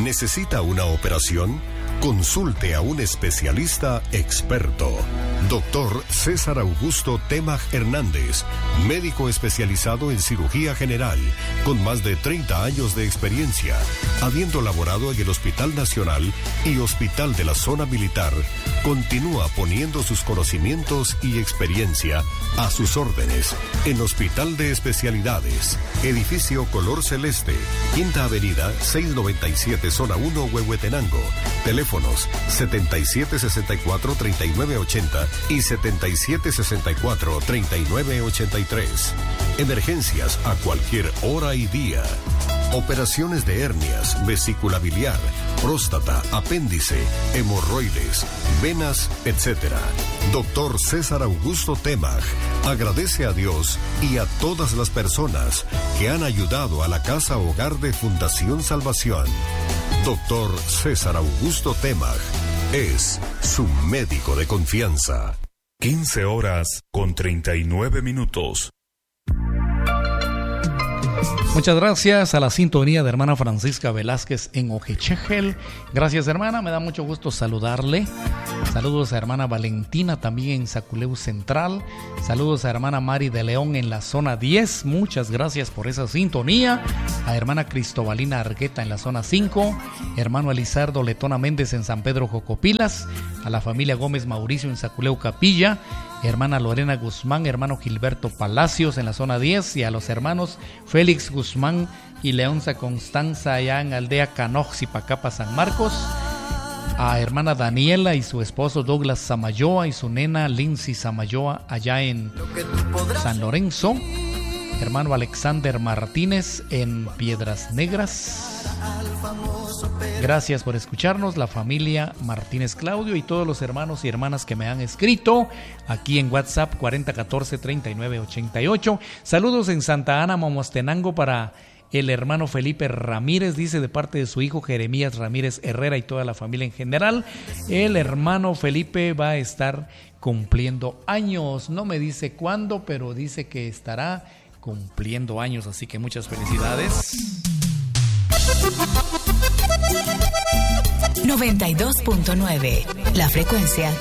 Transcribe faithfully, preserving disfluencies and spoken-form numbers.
¿Necesita una operación? Consulte a un especialista experto. Doctor César Augusto Temaj Hernández, médico especializado en cirugía general, con más de treinta años de experiencia, habiendo laborado en el Hospital Nacional y Hospital de la Zona Militar, continúa poniendo sus conocimientos y experiencia a sus órdenes en Hospital de Especialidades, edificio color celeste, Quinta Avenida, seiscientos noventa y siete, Zona uno, Huehuetenango. Teléfonos setenta y siete sesenta y cuatro, treinta y nueve ochenta y setenta y siete sesenta y cuatro, treinta y nueve ochenta y tres. Emergencias a cualquier hora y día. Operaciones de hernias, vesícula biliar, próstata, apéndice, hemorroides, venas, etcétera. Doctor César Augusto Temaj agradece a Dios y a todas las personas que han ayudado a la Casa Hogar de Fundación Salvación. Doctor César Augusto Temaj es su médico de confianza. quince horas con treinta y nueve minutos. Muchas gracias a la sintonía de hermana Francisca Velázquez en Ojechegel. Gracias, hermana, me da mucho gusto saludarle. Saludos a hermana Valentina también en Saculeu Central. Saludos a hermana Mari de León en la zona diez. Muchas gracias por esa sintonía. A hermana Cristobalina Argueta en la zona cinco. Hermano Elizardo Letona Méndez en San Pedro Jocopilas. A la familia Gómez Mauricio en Saculeu Capilla. Hermana Lorena Guzmán, hermano Gilberto Palacios en la zona diez, y a los hermanos Félix Guzmán y Leonza Constanza allá en Aldea Canoj, Zipacapa, San Marcos. A hermana Daniela y su esposo Douglas Samayoa y su nena Lindsay Samayoa allá en San Lorenzo. Hermano Alexander Martínez en Piedras Negras. Gracias por escucharnos, la familia Martínez Claudio y todos los hermanos y hermanas que me han escrito aquí en WhatsApp cuarenta catorce treinta y nueve ochenta y ocho. Saludos en Santa Ana, Momostenango, para el hermano Felipe Ramírez, dice, de parte de su hijo Jeremías Ramírez Herrera y toda la familia en general. El hermano Felipe va a estar cumpliendo años, no me dice cuándo, pero dice que estará cumpliendo años, así que muchas felicidades. noventa y dos punto nueve, la frecuencia